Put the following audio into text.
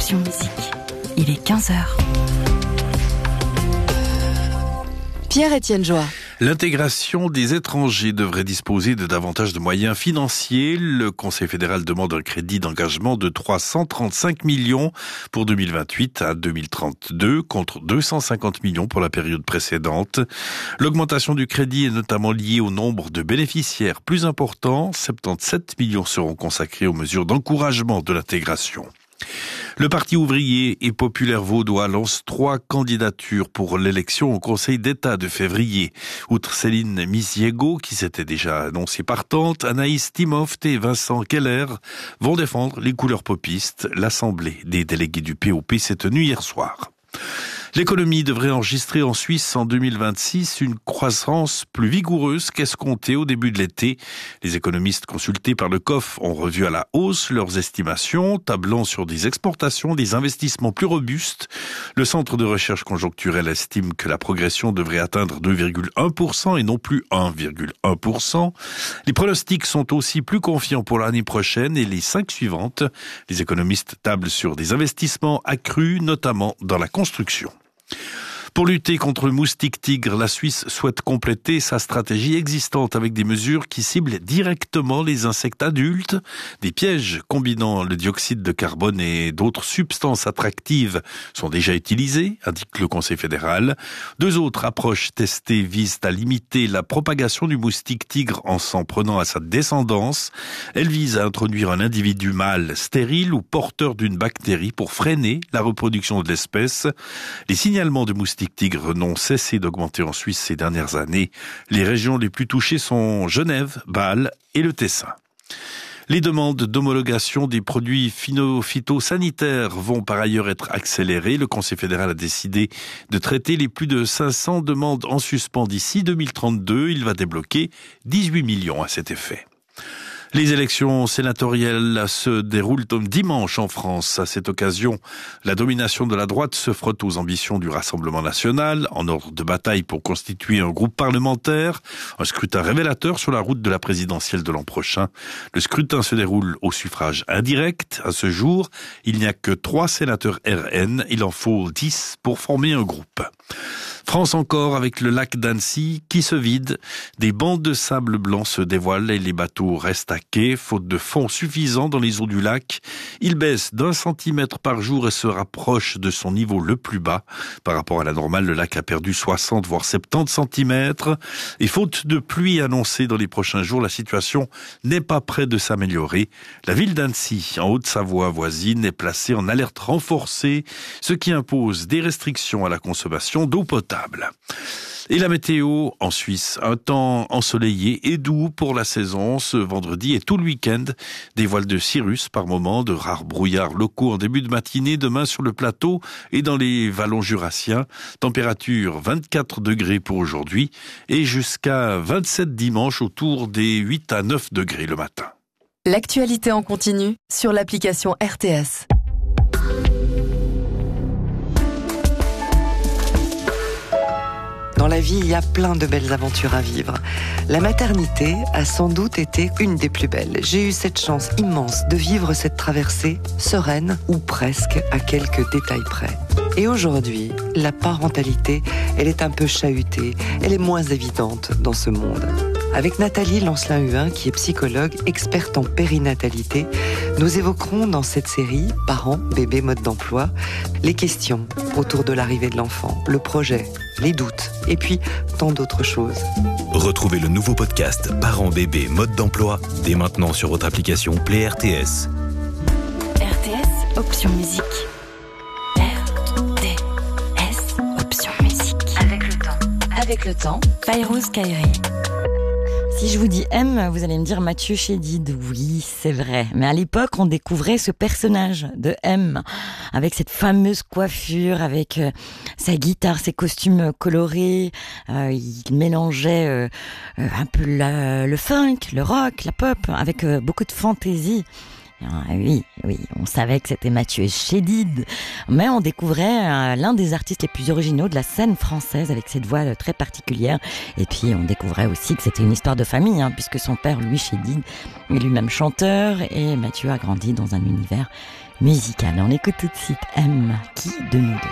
Option Musique. Il est 15h. Pierre-Étienne Joie. L'intégration des étrangers devrait disposer de davantage de moyens financiers. Le Conseil fédéral demande un crédit d'engagement de 335 millions pour 2028 à 2032 contre 250 millions pour la période précédente. L'augmentation du crédit est notamment liée au nombre de bénéficiaires plus important. 77 millions seront consacrés aux mesures d'encouragement de l'intégration. Le Parti ouvrier et populaire vaudois lance 3 candidatures pour l'élection au Conseil d'État de février. Outre Céline Misiego, qui s'était déjà annoncée partante, Anaïs Timoft et Vincent Keller vont défendre les couleurs popistes. L'Assemblée des délégués du POP s'est tenue hier soir. L'économie devrait enregistrer en Suisse en 2026 une croissance plus vigoureuse qu'escomptée au début de l'été. Les économistes consultés par le COF ont revu à la hausse leurs estimations, tablant sur des exportations, des investissements plus robustes. Le Centre de recherche conjoncturelle estime que la progression devrait atteindre 2,1% et non plus 1,1%. Les pronostics sont aussi plus confiants pour l'année prochaine et les 5 suivantes. Les économistes tablent sur des investissements accrus, notamment dans la construction. Pour lutter contre le moustique tigre, la Suisse souhaite compléter sa stratégie existante avec des mesures qui ciblent directement les insectes adultes. Des pièges combinant le dioxyde de carbone et d'autres substances attractives sont déjà utilisés, indique le Conseil fédéral. 2 autres approches testées visent à limiter la propagation du moustique tigre en s'en prenant à sa descendance. Elles visent à introduire un individu mâle stérile ou porteur d'une bactérie pour freiner la reproduction de l'espèce. Les signalements de moustiques tigres n'ont cessé d'augmenter en Suisse ces dernières années. Les régions les plus touchées sont Genève, Bâle et le Tessin. Les demandes d'homologation des produits phytosanitaires vont par ailleurs être accélérées. Le Conseil fédéral a décidé de traiter les plus de 500 demandes en suspens d'ici 2032. Il va débloquer 18 millions à cet effet. Les élections sénatoriales se déroulent dimanche en France. À cette occasion, la domination de la droite se frotte aux ambitions du Rassemblement national, en ordre de bataille pour constituer un groupe parlementaire. Un scrutin révélateur sur la route de la présidentielle de l'an prochain. Le scrutin se déroule au suffrage indirect. À ce jour, il n'y a que 3 sénateurs RN. Il en faut 10 pour former un groupe. France encore avec le lac d'Annecy qui se vide. Des bancs de sable blanc se dévoilent et les bateaux restent à quai, faute de fond suffisant dans les eaux du lac. Il baisse d'1 centimètre par jour et se rapproche de son niveau le plus bas. Par rapport à la normale, le lac a perdu 60 voire 70 centimètres. Et faute de pluie annoncée dans les prochains jours, la situation n'est pas près de s'améliorer. La ville d'Annecy, en Haute-Savoie voisine, est placée en alerte renforcée, ce qui impose des restrictions à la consommation d'eau potable. Et la météo en Suisse, un temps ensoleillé et doux pour la saison ce vendredi et tout le week-end. Des voiles de cirrus par moment, de rares brouillards locaux en début de matinée, demain sur le plateau et dans les vallons jurassiens. Température 24 degrés pour aujourd'hui et jusqu'à 27 dimanche autour des 8 à 9 degrés le matin. L'actualité en continu sur l'application RTS. Dans la vie, il y a plein de belles aventures à vivre. La maternité a sans doute été une des plus belles. J'ai eu cette chance immense de vivre cette traversée sereine, ou presque, à quelques détails près. Et aujourd'hui, la parentalité, elle est un peu chahutée, elle est moins évidente dans ce monde. Avec Nathalie Lancelin-Huin, qui est psychologue, experte en périnatalité, nous évoquerons dans cette série « Parents, bébés, mode d'emploi » les questions autour de l'arrivée de l'enfant, le projet, les doutes, et puis tant d'autres choses. Retrouvez le nouveau podcast « Parents, bébés, mode d'emploi » dès maintenant sur votre application Play RTS. RTS, Option Musique. RTS, Option Musique. Avec le temps, Fayrouz Kairi. Si je vous dis M, vous allez me dire Mathieu Chédid. Oui, c'est vrai. Mais à l'époque, on découvrait ce personnage de M, avec cette fameuse coiffure, avec sa guitare, ses costumes colorés. Il mélangeait un peu le funk, le rock, la pop, avec beaucoup de fantaisie. Oui, on savait que c'était Mathieu Chédid, mais on découvrait l'un des artistes les plus originaux de la scène française avec cette voix très particulière. Et puis on découvrait aussi que c'était une histoire de famille, puisque son père, Louis Chédid, est lui-même chanteur et Mathieu a grandi dans un univers musical. On écoute tout de suite M, qui de nous deux?